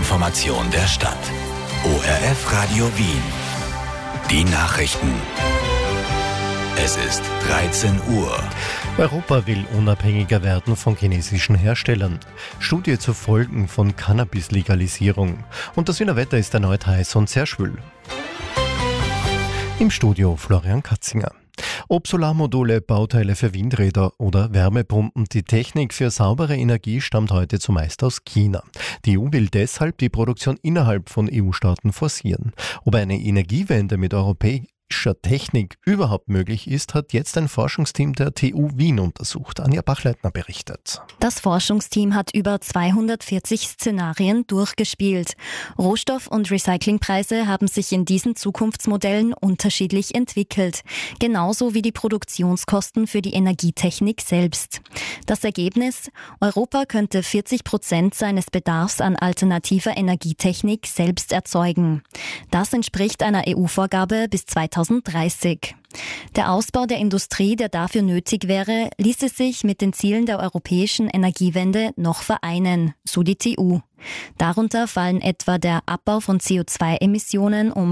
Verkehrsinformation der Stadt. ORF Radio Wien. Die Nachrichten. Es ist 13 Uhr. Europa will unabhängiger werden von chinesischen Herstellern. Studie zu Folgen von Cannabis-Legalisierung. Und das Wiener Wetter ist erneut heiß und sehr schwül. Im Studio Florian Katzinger. Ob Solarmodule, Bauteile für Windräder oder Wärmepumpen, die Technik für saubere Energie stammt heute zumeist aus China. Die EU will deshalb die Produktion innerhalb von EU-Staaten forcieren. Ob eine Energiewende mit europäischer Technik überhaupt möglich ist, hat jetzt ein Forschungsteam der TU Wien untersucht. Anja Bachleitner berichtet. Das Forschungsteam hat über 240 Szenarien durchgespielt. Rohstoff- und Recyclingpreise haben sich in diesen Zukunftsmodellen unterschiedlich entwickelt. Genauso wie die Produktionskosten für die Energietechnik selbst. Das Ergebnis: Europa könnte 40% seines Bedarfs an alternativer Energietechnik selbst erzeugen. Das entspricht einer EU-Vorgabe bis 2030. Der Ausbau der Industrie, der dafür nötig wäre, ließe sich mit den Zielen der europäischen Energiewende noch vereinen, so die TU. Darunter fallen etwa der Abbau von CO2-Emissionen um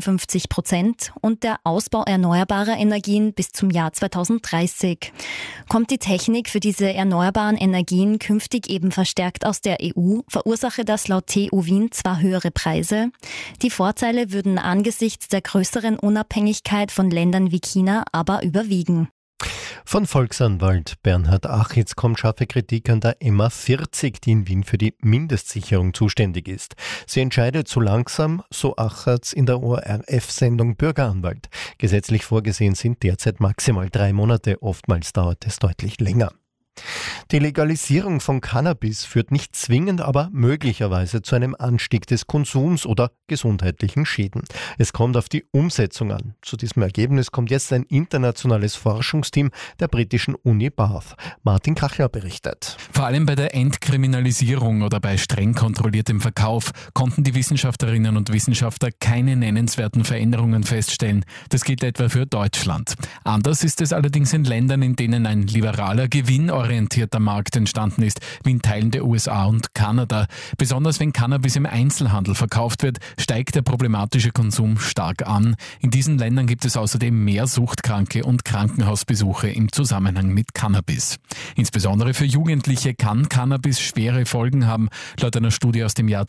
55% und der Ausbau erneuerbarer Energien bis zum Jahr 2030. Kommt die Technik für diese erneuerbaren Energien künftig eben verstärkt aus der EU, verursache das laut TU Wien zwar höhere Preise. Die Vorteile würden angesichts der größeren Unabhängigkeit von Ländern wie China aber überwiegen. Von Volksanwalt Bernhard Achitz kommt scharfe Kritik an der MA40, die in Wien für die Mindestsicherung zuständig ist. Sie entscheidet zu langsam, so Achitz in der ORF-Sendung Bürgeranwalt. Gesetzlich vorgesehen sind derzeit maximal 3 Monate, oftmals dauert es deutlich länger. Die Legalisierung von Cannabis führt nicht zwingend, aber möglicherweise zu einem Anstieg des Konsums oder gesundheitlichen Schäden. Es kommt auf die Umsetzung an. Zu diesem Ergebnis kommt jetzt ein internationales Forschungsteam der britischen Uni Bath. Martin Kachler berichtet. Vor allem bei der Entkriminalisierung oder bei streng kontrolliertem Verkauf konnten die Wissenschaftlerinnen und Wissenschaftler keine nennenswerten Veränderungen feststellen. Das gilt etwa für Deutschland. Anders ist es allerdings in Ländern, in denen ein liberaler, gewinnorientierter Markt entstanden ist, wie in Teilen der USA und Kanada. Besonders wenn Cannabis im Einzelhandel verkauft wird, steigt der problematische Konsum stark an. In diesen Ländern gibt es außerdem mehr Suchtkranke und Krankenhausbesuche im Zusammenhang mit Cannabis. Insbesondere für Jugendliche kann Cannabis schwere Folgen haben. Laut einer Studie aus dem Jahr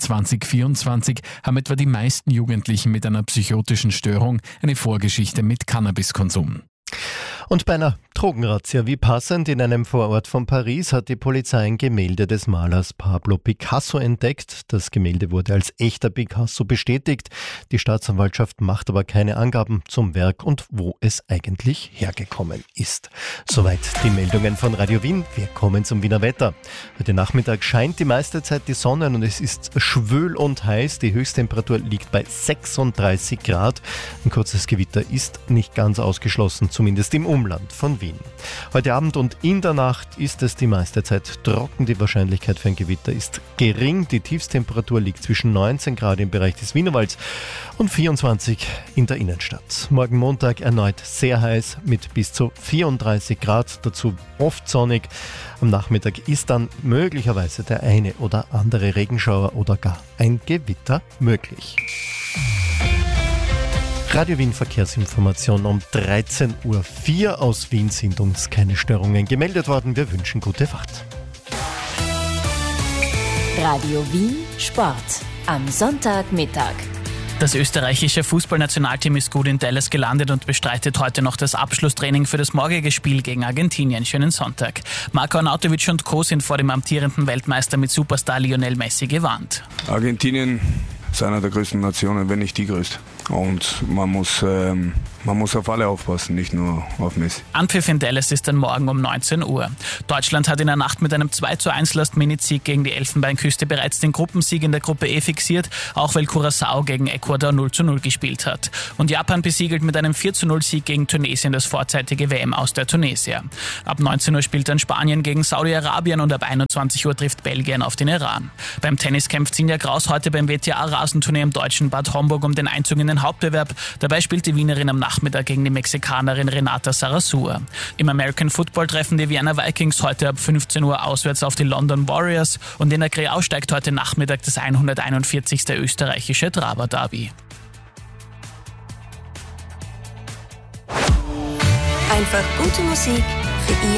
2024 haben etwa die meisten Jugendlichen mit einer psychotischen Störung eine Vorgeschichte mit Cannabiskonsum. Und bei einer Drogenrazzia wie passend in einem Vorort von Paris hat die Polizei ein Gemälde des Malers Pablo Picasso entdeckt. Das Gemälde wurde als echter Picasso bestätigt. Die Staatsanwaltschaft macht aber keine Angaben zum Werk und wo es eigentlich hergekommen ist. Soweit die Meldungen von Radio Wien. Wir kommen zum Wiener Wetter. Heute Nachmittag scheint die meiste Zeit die Sonne und es ist schwül und heiß. Die Höchsttemperatur liegt bei 36 Grad. Ein kurzes Gewitter ist nicht ganz ausgeschlossen, zumindest im Umland von Wien. Heute Abend und in der Nacht ist es die meiste Zeit trocken. Die Wahrscheinlichkeit für ein Gewitter ist gering. Die Tiefstemperatur liegt zwischen 19 Grad im Bereich des Wienerwalds und 24 in der Innenstadt. Morgen Montag erneut sehr heiß mit bis zu 34 Grad, dazu oft sonnig. Am Nachmittag ist dann möglicherweise der eine oder andere Regenschauer oder gar ein Gewitter möglich. Radio Wien Verkehrsinformation um 13.04 Uhr. Aus Wien sind uns keine Störungen gemeldet worden. Wir wünschen gute Fahrt. Radio Wien Sport am Sonntagmittag. Das österreichische Fußballnationalteam ist gut in Dallas gelandet und bestreitet heute noch das Abschlusstraining für das morgige Spiel gegen Argentinien. Schönen Sonntag. Marko Arnautovic und Co. sind vor dem amtierenden Weltmeister mit Superstar Lionel Messi gewarnt. Argentinien ist einer der größten Nationen, wenn nicht die größte. Und man muss auf alle aufpassen, nicht nur auf Messi. Anpfiff in Dallas ist dann morgen um 19 Uhr. Deutschland hat in der Nacht mit einem 2:1 Last-Minute-Sieg gegen die Elfenbeinküste bereits den Gruppensieg in der Gruppe E fixiert, auch weil Curaçao gegen Ecuador 0:0 gespielt hat. Und Japan besiegelt mit einem 4:0-Sieg gegen Tunesien das vorzeitige WM aus der Tunesier. Ab 19 Uhr spielt dann Spanien gegen Saudi-Arabien und ab 21 Uhr trifft Belgien auf den Iran. Beim Tennis kämpft Sinja Kraus heute beim WTA-Rasenturnier im deutschen Bad Homburg um den Einzug in den Hauptbewerb. Dabei spielt die Wienerin am Nachmittag Nachmittag gegen die Mexikanerin Renata Sarrazua. Im American Football treffen die Vienna Vikings heute ab 15 Uhr auswärts auf die London Warriors und in der Kreau steigt heute Nachmittag das 141. österreichische Traber-Derby. Einfach gute Musik für